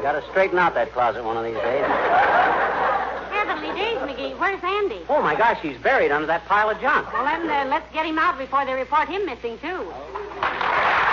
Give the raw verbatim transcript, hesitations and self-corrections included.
Got to straighten out that closet one of these days. Heavenly days, McGee. Where's Andy? Oh, my gosh, he's buried under that pile of junk. Well, then, uh, let's get him out before they report him missing, too.